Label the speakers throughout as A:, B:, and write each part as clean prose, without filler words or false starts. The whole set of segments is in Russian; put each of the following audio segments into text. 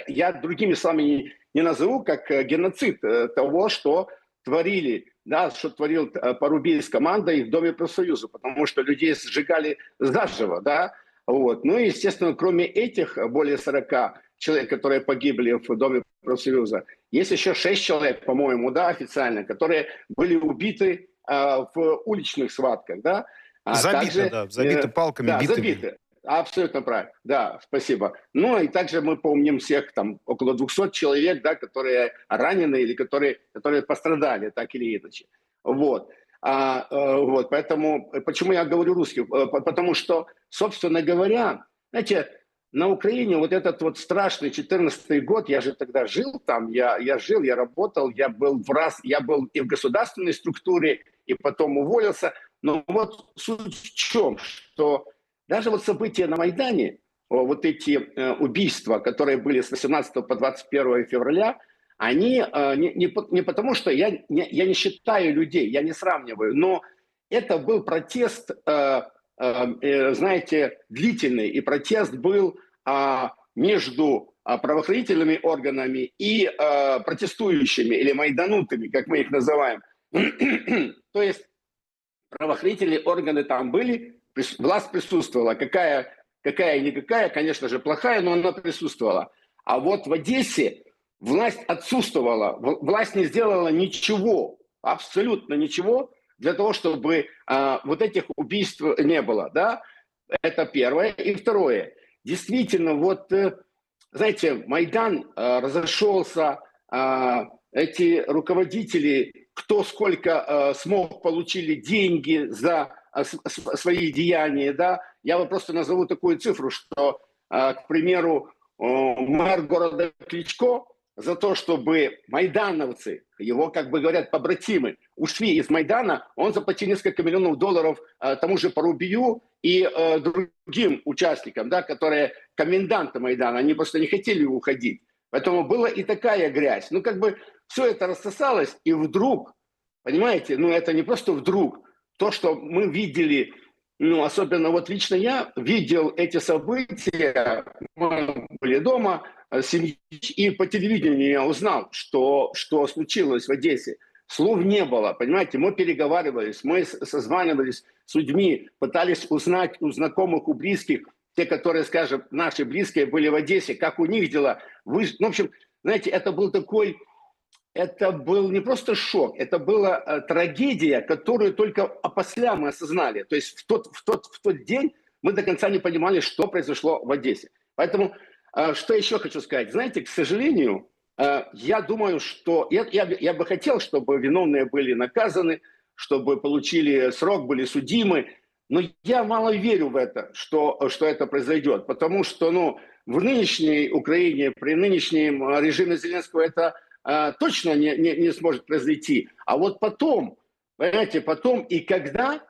A: я другими словами не назову, как геноцид того, что творили, да, что творил Порубий с командой в Доме профсоюза, потому что людей сжигали заживо, да, вот. Ну и, естественно, кроме этих более 40 человек, которые погибли в Доме профсоюза, есть еще 6 человек, по-моему, да, официально, которые были убиты в уличных схватках, да, а
B: Забиты,
A: также,
B: да, забиты палками,
A: да,
B: битыми.
A: забиты. Абсолютно правильно. Да, спасибо. Ну и также мы помним всех, там, около 200 человек, да, которые ранены или которые пострадали, так или иначе. Вот. Вот. Поэтому, почему я говорю русский? Потому что, собственно говоря, знаете, на Украине вот этот вот страшный 14-й год, я же тогда жил там, я жил, я работал, я был и в государственной структуре, и потом уволился. Но вот суть в чем, что даже вот события на Майдане, вот эти убийства, которые были с 18 по 21 февраля, они не потому, что я не считаю людей, я не сравниваю, но это был протест, знаете, длительный, и протест был между правоохранительными органами и протестующими, или майданутыми, как мы их называем. То есть правоохранительные органы там были, власть присутствовала. Какая-никакая, конечно же, плохая, но она присутствовала. А вот в Одессе власть отсутствовала. Власть не сделала ничего, абсолютно ничего, для того, чтобы вот этих убийств не было. Да? Это первое. И второе. Действительно, вот, знаете, Майдан разошелся, эти руководители, кто сколько смог, получили деньги за свои деяния, да. Я вам просто назову такую цифру, что, к примеру, мэр города Кличко за то, чтобы майдановцы, его, как бы говорят, побратимы, ушли из Майдана, он заплатил несколько миллионов долларов тому же Порубию и другим участникам, да, которые коменданты Майдана, они просто не хотели уходить. Поэтому была и такая грязь. Ну, как бы все это рассосалось, и вдруг, понимаете, ну, это не просто вдруг. То, что мы видели, ну, особенно вот лично я видел эти события, мы были дома, и по телевидению я узнал, что случилось в Одессе. Слов не было, понимаете, мы переговаривались, мы созванивались с людьми, пытались узнать у знакомых, у близких, те, которые, скажем, наши близкие были в Одессе, как у них дела. Ну, в общем, знаете, это был не просто шок, это была трагедия, которую только опосля мы осознали. То есть в тот день мы до конца не понимали, что произошло в Одессе. Поэтому, что еще хочу сказать. Знаете, к сожалению, я думаю, что... Я бы хотел, чтобы виновные были наказаны, чтобы получили срок, были судимы. Но я мало верю в это, что это произойдет. Потому что, ну, в нынешней Украине, при нынешнем режиме Зеленского это точно не сможет произойти. А вот потом, понимаете, потом и когда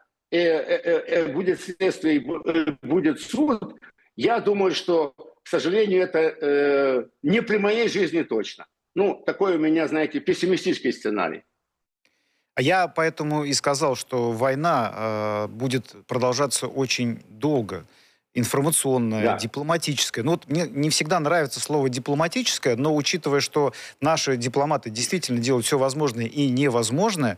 A: будет следствие, будет суд, я думаю, что, к сожалению, это не при моей жизни точно. Ну, такой у меня, знаете, пессимистический сценарий.
B: А я поэтому и сказал, что война будет продолжаться очень долго. Информационная,
A: Да.
B: дипломатическая. Ну вот мне не всегда нравится слово дипломатическое, но учитывая, что наши дипломаты действительно делают все возможное и невозможное,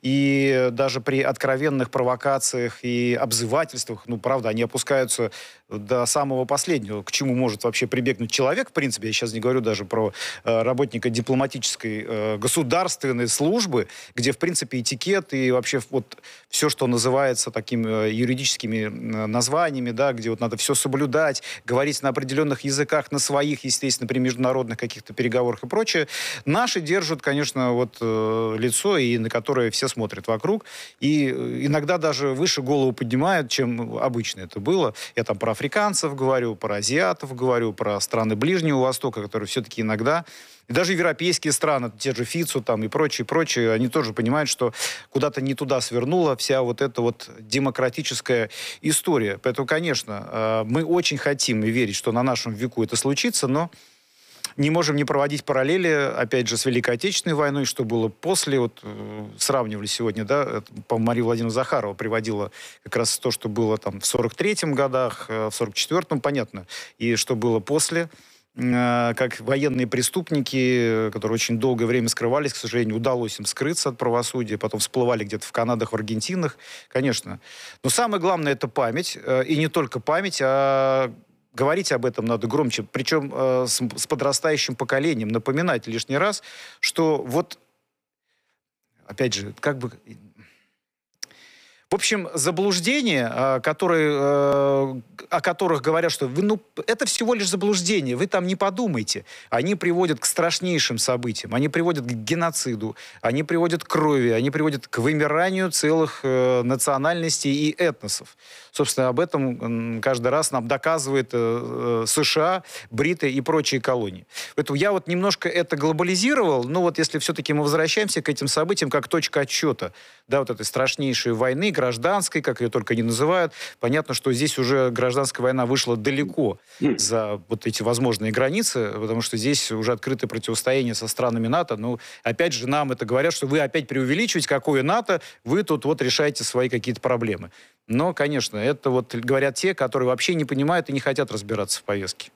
B: и даже при откровенных провокациях и обзывательствах, ну правда, они опускаются до самого последнего, к чему может вообще прибегнуть человек, в принципе, я сейчас не говорю даже про работника дипломатической государственной службы, где, в принципе, этикет и вообще вот все, что называется такими юридическими названиями, да, где вот надо все соблюдать, говорить на определенных языках, на своих, естественно, при международных каких-то переговорах и прочее. Наши держат, конечно, вот лицо, и на которое все смотрят вокруг, и иногда даже выше голову поднимают, чем обычно это было. Я там про африканцев говорю, про азиатов говорю, про страны Ближнего Востока, которые все-таки иногда... И даже европейские страны, те же Фицу там и прочие, они тоже понимают, что куда-то не туда свернула вся вот эта вот демократическая история. Поэтому, конечно, мы очень хотим и верить, что на нашем веку это случится, но не можем не проводить параллели, опять же, с Великой Отечественной войной, что было после. Вот сравнивали сегодня, да, по-моему, Мария Владимировна Захарова приводила как раз то, что было там в 43-м годах, в 44-м, понятно, и что было после как военные преступники, которые очень долгое время скрывались, к сожалению, удалось им скрыться от правосудия, потом всплывали где-то в Канадах, в Аргентинах, конечно. Но самое главное — это память, и не только память, а говорить об этом надо громче, причем с подрастающим поколением, напоминать лишний раз, что вот, опять же, как бы... В общем, заблуждения, о которых говорят, что это всего лишь заблуждение, вы там не подумайте. Они приводят к страшнейшим событиям, они приводят к геноциду, они приводят к крови, они приводят к вымиранию целых национальностей и этносов. Собственно, об этом каждый раз нам доказывает США, Бриты и прочие колонии. Поэтому я вот немножко это глобализировал, но вот если все-таки мы возвращаемся к этим событиям как точка отсчета, да, вот этой страшнейшей войны, гражданской, как ее только не называют, понятно, что здесь уже гражданская война вышла далеко за вот эти возможные границы, потому что здесь уже открытое противостояние со странами НАТО. Ну, опять же, нам это говорят, что вы опять преувеличиваете, какое НАТО, вы тут вот решаете свои какие-то проблемы. Но, конечно, это вот говорят те, которые вообще не понимают и не хотят разбираться в повестке.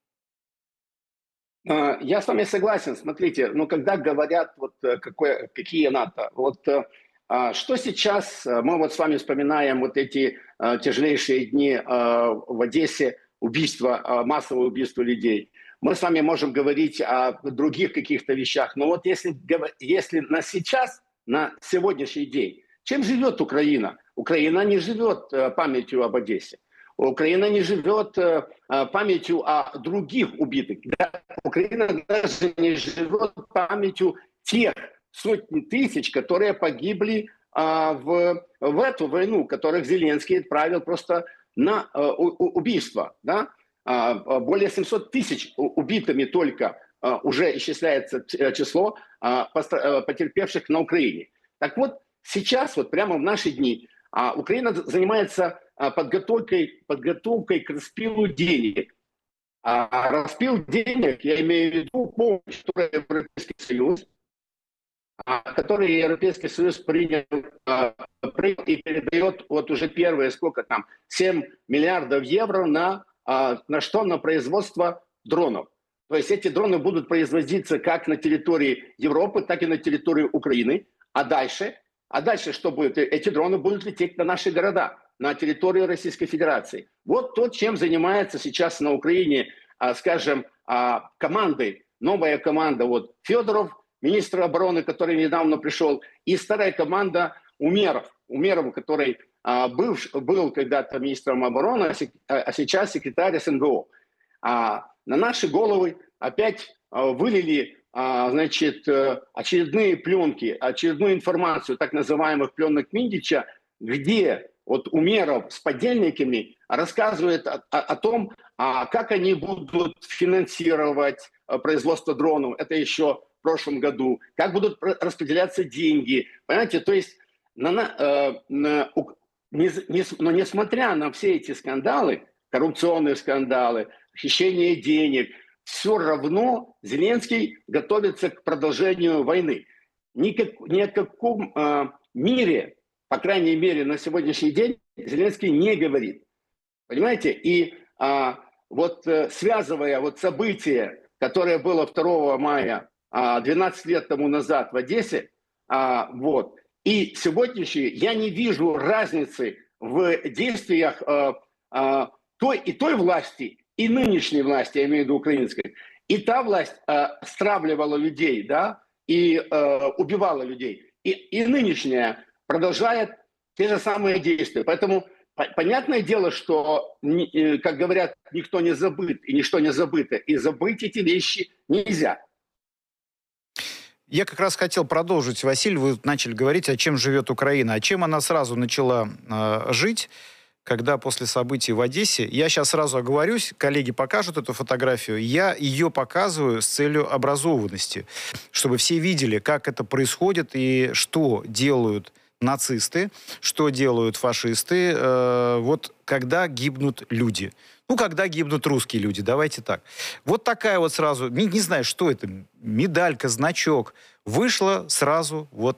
A: Я с вами согласен. Смотрите, но когда говорят, вот какие НАТО, вот что сейчас, мы вот с вами вспоминаем вот эти тяжелейшие дни в Одессе, массовое убийство людей. Мы с вами можем говорить о других каких-то вещах, но вот если на сейчас, на сегодняшний день, чем живет Украина? Украина не живет памятью об Одессе. Украина не живет памятью о других убитых. Да, Украина даже не живет памятью тех сотни тысяч, которые погибли в эту войну, которых Зеленский отправил просто на убийство. Да? Более 700 тысяч убитыми только уже исчисляется число потерпевших на Украине. Так вот, сейчас, вот прямо в наши дни, Украина занимается подготовкой к распилу денег. Распил денег, я имею в виду помощь, которую Европейский Союз, Европейский Союз принял и передает вот уже первые, 7 миллиардов евро на что? На производство дронов. То есть эти дроны будут производиться как на территории Европы, так и на территории Украины. А дальше что будет? Эти дроны будут лететь на наши города, на территорию Российской Федерации. Вот то, чем занимается сейчас на Украине, скажем, командой, новая команда, вот Федоров, министр обороны, который недавно пришел, и старая команда Умеров, который был когда-то министром обороны, а сейчас секретарь СНГО. На наши головы опять вылили очередные пленки, очередную информацию так называемых пленок Миндича, где вот Умеров с подельниками рассказывает о том, как они будут финансировать производство дронов. Это еще в прошлом году. Как будут распределяться деньги. Понимаете, то есть, несмотря на все эти скандалы, коррупционные скандалы, хищение денег, все равно Зеленский готовится к продолжению войны. Ни о каком мире, по крайней мере, на сегодняшний день Зеленский не говорит. Понимаете? И связывая вот события, которое было 2 мая 12 лет тому назад в Одессе, и сегодняшние, я не вижу разницы в действиях той власти, и нынешней власти, я имею в виду украинской. И та власть стравливала людей, да, и убивала людей. И нынешняя продолжает те же самые действия. Поэтому понятное дело, что, как говорят, никто не забыт и ничто не забыто. И забыть эти вещи нельзя.
B: Я как раз хотел продолжить, Василий, вы начали говорить, о чем живет Украина, а чем она сразу начала жить, когда после событий в Одессе, я сейчас сразу оговорюсь, коллеги покажут эту фотографию, я ее показываю с целью образованности, чтобы все видели, как это происходит и что делают нацисты, что делают фашисты, вот когда гибнут люди. Ну, когда гибнут русские люди, давайте так. Вот такая вот сразу, не знаю, что это, медалька, значок, вышла сразу вот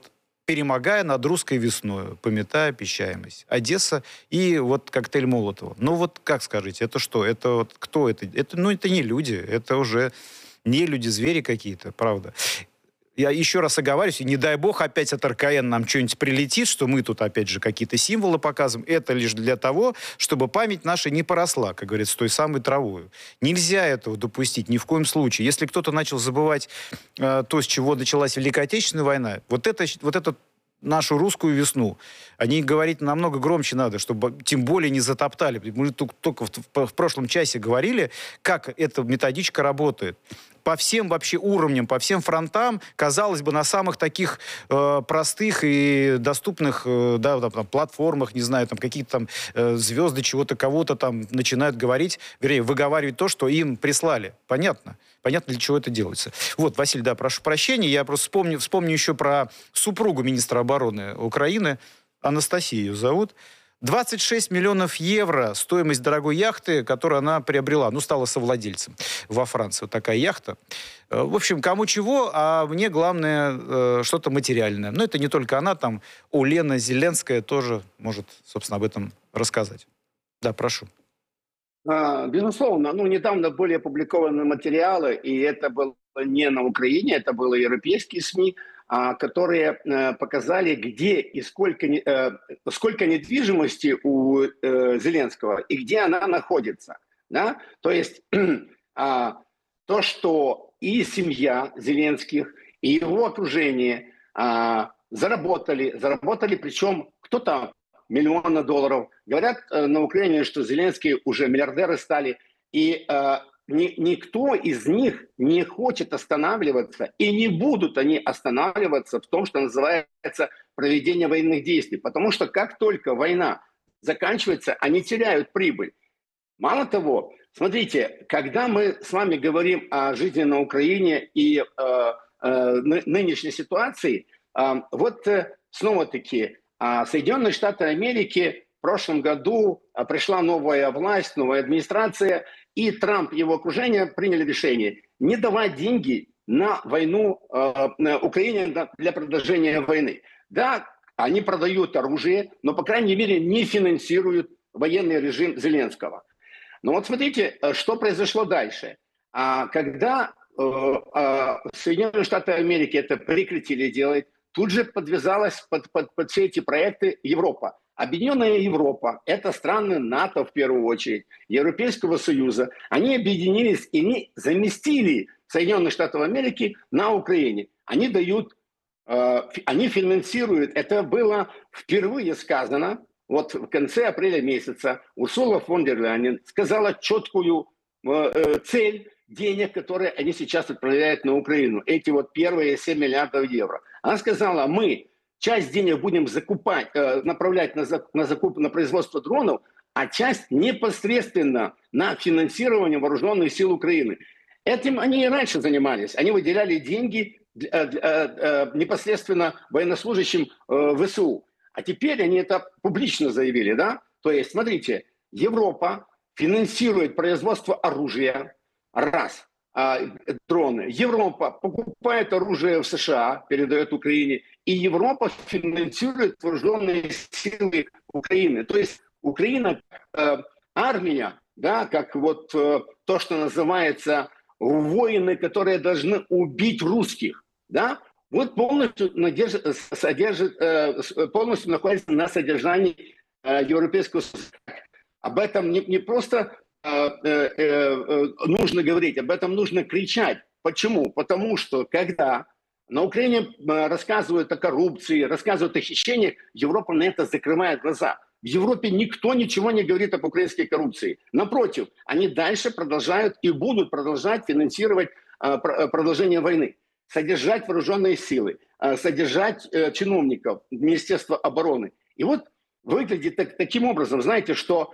B: перемогая над русской весною, пометая пищаемость. Одесса и вот коктейль Молотова. Ну вот как скажите, это что? Это вот кто это? Ну это не люди, это уже не люди, звери какие-то, правда. Я еще раз оговариваюсь, и не дай бог опять от РКН нам что-нибудь прилетит, что мы тут опять же какие-то символы показываем. Это лишь для того, чтобы память наша не поросла, как говорится, той самой травою. Нельзя этого допустить ни в коем случае. Если кто-то начал забывать то, с чего началась Великая Отечественная война, вот это нашу русскую весну. О ней говорить намного громче надо, чтобы тем более не затоптали. Мы только в прошлом часе говорили, как эта методичка работает. По всем вообще уровням, по всем фронтам, казалось бы, на самых таких простых и доступных там, платформах, не знаю, там какие-то там звезды чего-то, кого-то там начинают говорить, вернее, выговаривать то, что им прислали. Понятно? Понятно, для чего это делается. Вот, Василий, да, прошу прощения, я просто вспомню еще про супругу министра обороны Украины, Анастасию ее зовут. 26 миллионов евро стоимость дорогой яхты, которую она приобрела, стала совладельцем во Франции. Вот такая яхта. В общем, кому чего, а мне главное что-то материальное. Но это не только она, там Олена Зеленская тоже может, собственно, об этом рассказать. Да, прошу.
A: Безусловно, недавно были опубликованы материалы, и это было не на Украине, это было европейские СМИ, которые показали, где и сколько недвижимости у Зеленского и где она находится. Да? То есть то, что и семья Зеленских, и его окружение заработали, причем кто-то миллиона долларов. Говорят на Украине, что Зеленские уже миллиардеры стали, и никто из них не хочет останавливаться, и не будут они останавливаться в том, что называется проведение военных действий. Потому что как только война заканчивается, они теряют прибыль. Мало того, смотрите, когда мы с вами говорим о жизни на Украине и нынешней ситуации, снова-таки Соединенные Штаты Америки в прошлом году пришла новая власть, новая администрация, и Трамп и его окружение приняли решение не давать деньги на войну Украине для продолжения войны. Да, они продают оружие, но, по крайней мере, не финансируют военный режим Зеленского. Но вот смотрите, что произошло дальше. Когда Соединенные Штаты Америки это прекратили делать, тут же подвязалась под все эти проекты Европа. Объединенная Европа, это страны НАТО в первую очередь, Европейского Союза, они объединились и они заместили Соединенные Штаты Америки на Украине. Они финансируют, это было впервые сказано, вот в конце апреля месяца Урсула фон дер Ляйен сказала четкую цель денег, которые они сейчас отправляют на Украину. Эти вот первые 7 миллиардов евро. Она сказала, мы часть денег будем направлять на производство дронов, а часть непосредственно на финансирование вооруженных сил Украины. Этим они и раньше занимались. Они выделяли деньги непосредственно военнослужащим ВСУ. А теперь они это публично заявили, да? То есть, смотрите, Европа финансирует производство оружия, раз, дроны. Европа покупает оружие в США, передает Украине, и Европа финансирует вооруженные силы Украины. То есть Украина, армия, да, как вот то, что называется воины, которые должны убить русских, да, вот полностью находится на содержании Европейского Союза. Об этом не просто нужно говорить, об этом нужно кричать. Почему? Потому что когда на Украине рассказывают о коррупции, рассказывают о хищениях, Европа на это закрывает глаза. В Европе никто ничего не говорит об украинской коррупции. Напротив, они дальше продолжают и будут продолжать финансировать продолжение войны, содержать вооруженные силы, содержать чиновников Министерства обороны. И вот выглядит таким образом, знаете, что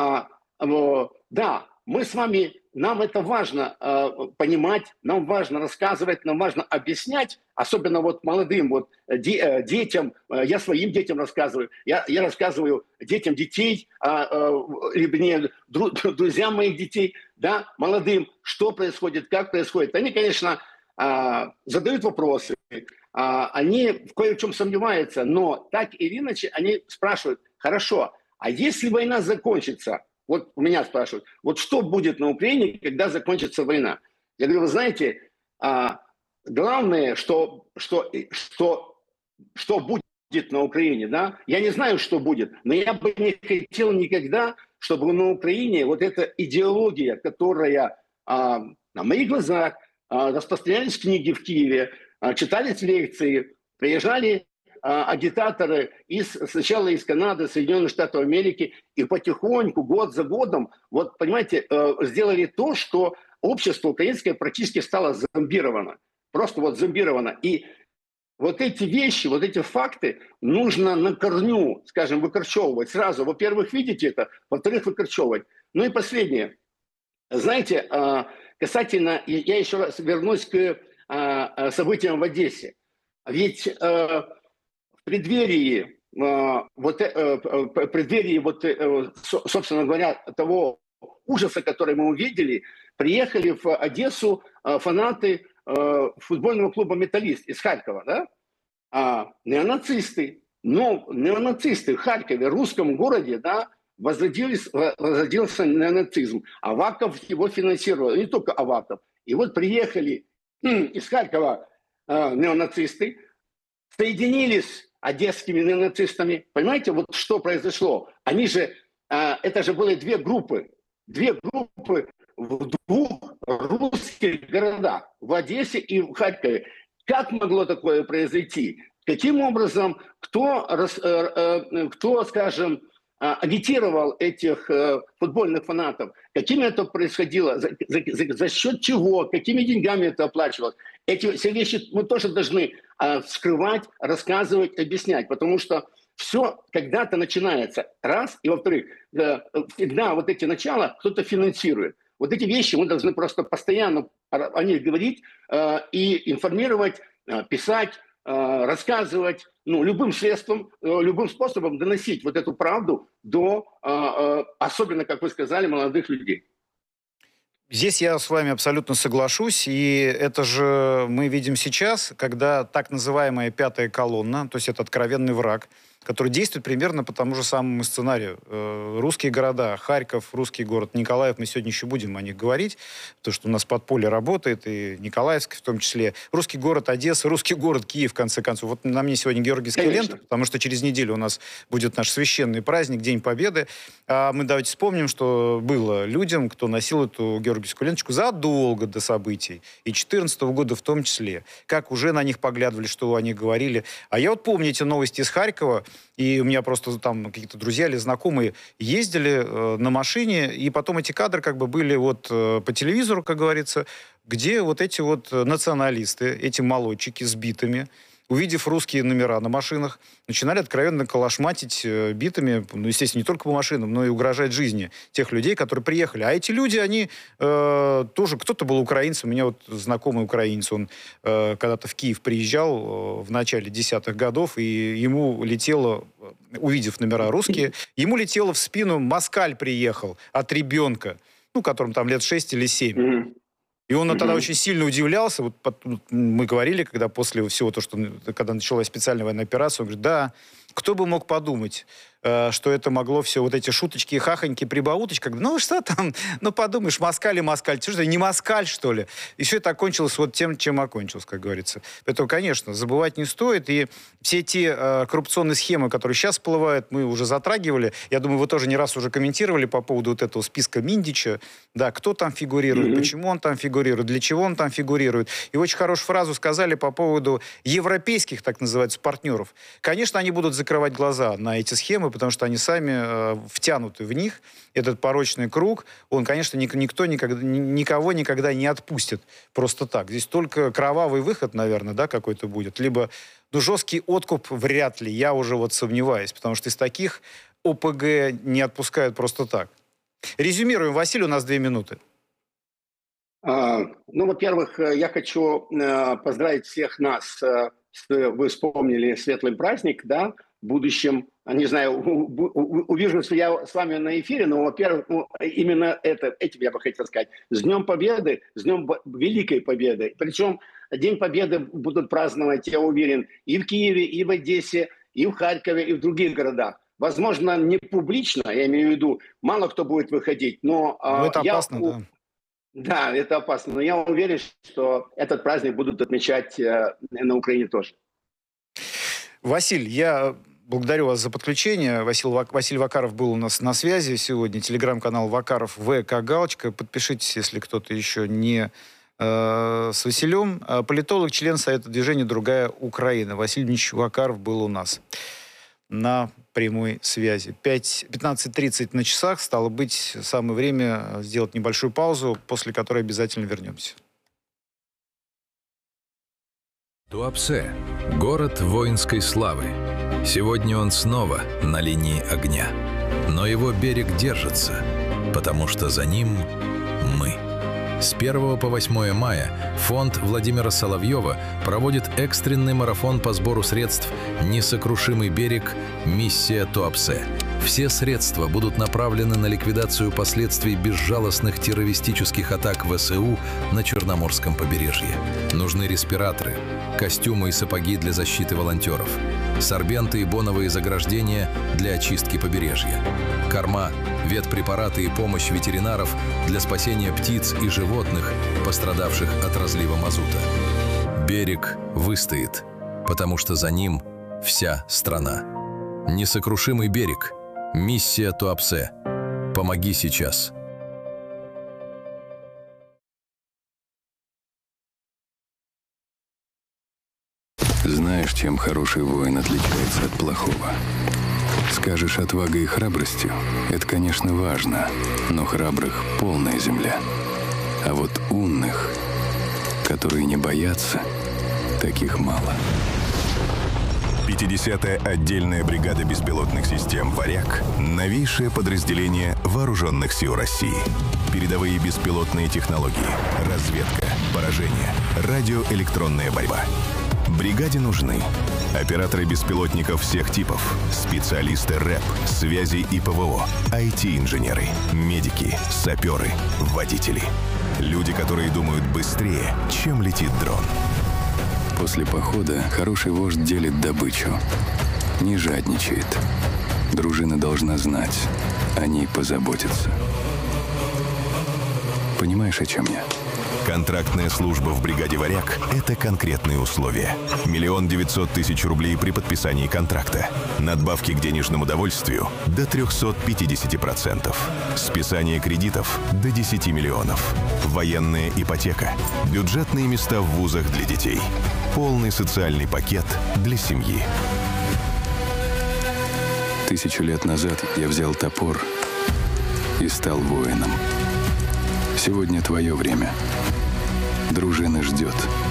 A: да, мы с вами, нам это важно понимать, нам важно рассказывать, нам важно объяснять, особенно вот молодым вот детям, я своим детям рассказываю, я рассказываю детям детей, либо друзьям моих детей, да, молодым, что происходит, как происходит. Они, конечно, задают вопросы, они в кое в чем сомневаются, но так или иначе они спрашивают: хорошо, а если война закончится, вот у меня спрашивают, вот что будет на Украине, когда закончится война? Я говорю, вы знаете, главное, что будет на Украине, да? Я не знаю, что будет, но я бы не хотел никогда, чтобы на Украине вот эта идеология, которая на моих глазах распространялись книги в Киеве, читались лекции, приезжали агитаторы сначала из Канады, Соединенных Штатов Америки, и потихоньку, год за годом, вот, понимаете, сделали то, что общество украинское практически стало зомбировано. Просто вот зомбировано. И вот эти вещи, вот эти факты нужно на корню, скажем, выкорчевывать сразу. Во-первых, видите это, во-вторых, выкорчевывать. Ну и последнее. Знаете, касательно, я еще раз вернусь к событиям в Одессе. Ведь в преддверии, собственно говоря, того ужаса, который мы увидели, приехали в Одессу фанаты футбольного клуба «Металлист» из Харькова, да? Неонацисты. Но неонацисты в Харькове, русском городе, да, возродился неонацизм. Аваков его финансировал, не только Аваков. И вот приехали из Харькова неонацисты, соединились с одесскими неонацистами. Понимаете, вот что произошло? Они же, это же были две группы в двух русских городах, в Одессе и в Харькове. Как могло такое произойти? Каким образом, кто, скажем, агитировал этих футбольных фанатов? Каким это происходило? За счет чего? Какими деньгами это оплачивалось? Эти все вещи мы тоже должны скрывать, рассказывать, объяснять, потому что все когда-то начинается, раз, и во-вторых, всегда вот эти начала кто-то финансирует. Вот эти вещи мы должны просто постоянно о них говорить и информировать, писать, рассказывать, ну, любым средством, любым способом доносить вот эту правду до, особенно, как вы сказали, молодых людей.
B: Здесь я с вами абсолютно соглашусь, и это же мы видим сейчас, когда так называемая пятая колонна, то есть это откровенный враг, который действует примерно по тому же самому сценарию. Русские города, Харьков, русский город, Николаев, мы сегодня еще будем о них говорить, потому что у нас подполье работает, и Николаевск в том числе. Русский город Одесса, русский город Киев, в конце концов. Вот на мне сегодня георгиевская лента, потому что через неделю у нас будет наш священный праздник, День Победы. А мы давайте вспомним, что было людям, кто носил эту георгиевскую ленточку задолго до событий, и 2014 года в том числе. Как уже на них поглядывали, что они говорили. А я вот помню эти новости из Харькова, и у меня просто там какие-то друзья или знакомые ездили на машине, и потом эти кадры как бы были вот по телевизору, как говорится, где вот эти вот националисты, эти молодчики с битами, увидев русские номера на машинах, начинали откровенно калашматить битами, ну, естественно, не только по машинам, но и угрожать жизни тех людей, которые приехали. А эти люди, они тоже, кто-то был украинцем, у меня вот знакомый украинец, он когда-то в Киев приезжал в начале десятых годов, и ему летело, увидев номера русские, ему летело в спину, москаль приехал от ребенка, ну, которому там лет 6 или 7. И он тогда очень сильно удивлялся. Вот мы говорили, когда после всего того, что когда началась специальная военная операция, он говорит, да, кто бы мог подумать, что это могло все, вот эти шуточки, хахоньки, прибауточки, когда, ну что там, ну подумаешь, москаль и москаль, что же, не москаль, что ли? И все это окончилось вот тем, чем окончилось, как говорится. Поэтому, конечно, забывать не стоит, и все те коррупционные схемы, которые сейчас всплывают, мы уже затрагивали, я думаю, вы тоже не раз уже комментировали по поводу вот этого списка Миндича, да, кто там фигурирует, почему он там фигурирует, для чего он там фигурирует. И очень хорошую фразу сказали по поводу европейских, так называется, партнеров. Конечно, они будут закрывать глаза на эти схемы, потому что они сами втянуты в них. Этот порочный круг, он, конечно, никого никогда не отпустит просто так. Здесь только кровавый выход, наверное, да, какой-то будет. Либо, ну, жесткий откуп вряд ли, я уже вот сомневаюсь, потому что из таких ОПГ не отпускают просто так. Резюмируем, Василий, у нас 2 минуты.
A: Ну, во-первых, я хочу поздравить всех нас, вы вспомнили светлый праздник, да, в будущем, не знаю, увижу, что я с вами на эфире, но, во-первых, ну, именно этим я бы хотел сказать. С Днем Победы, с Днем Великой Победы. Причем День Победы будут праздновать, я уверен, и в Киеве, и в Одессе, и в Харькове, и в других городах. Возможно, не публично, я имею в виду, мало кто будет выходить, но
B: это опасно, да.
A: Да, это опасно, но я уверен, что этот праздник будут отмечать на Украине тоже.
B: Василь, я благодарю вас за подключение. Василий Вакаров был у нас на связи сегодня. Телеграм-канал Вакаров ВК Галочка. Подпишитесь, если кто-то еще не с Василем. Политолог, член Совета движения «Другая Украина». Василий Дмитриевич Вакаров был у нас на прямой связи. 15:30 на часах. Стало быть, самое время сделать небольшую паузу, после которой обязательно вернемся.
C: Туапсе – город воинской славы. Сегодня он снова на линии огня. Но его берег держится, потому что за ним мы. С 1 по 8 мая фонд Владимира Соловьева проводит экстренный марафон по сбору средств «Несокрушимый берег. Миссия Туапсе». Все средства будут направлены на ликвидацию последствий безжалостных террористических атак ВСУ на Черноморском побережье. Нужны респираторы, костюмы и сапоги для защиты волонтеров, сорбенты и боновые заграждения для очистки побережья, корма, ветпрепараты и помощь ветеринаров для спасения птиц и животных, пострадавших от разлива мазута. Берег выстоит, потому что за ним вся страна. Несокрушимый берег. Миссия Туапсе. Помоги сейчас.
D: Знаешь, чем хороший воин отличается от плохого? Скажешь, отвагой и храбростью – это, конечно, важно, но храбрых полная земля. А вот умных, которые не боятся, таких мало.
E: 50-я отдельная бригада беспилотных систем «Варяг» — новейшее подразделение Вооруженных сил России. Передовые беспилотные технологии, разведка, поражение, радиоэлектронная борьба. Бригаде нужны операторы беспилотников всех типов, специалисты РЭП, связи и ПВО, IT-инженеры, медики, саперы, водители. Люди, которые думают быстрее, чем летит дрон.
D: После похода хороший вождь делит добычу, не жадничает. Дружина должна знать, о ней позаботиться. Понимаешь, о чем я?
E: Контрактная служба в бригаде «Варяг» — это конкретные условия. 1 900 000 рублей при подписании контракта. Надбавки к денежному довольствию до 350%. Списание кредитов до 10 миллионов. Военная ипотека. Бюджетные места в вузах для детей. Полный социальный пакет для семьи.
D: 1000 лет назад я взял топор и стал воином. Сегодня твое время. Дружина ждет.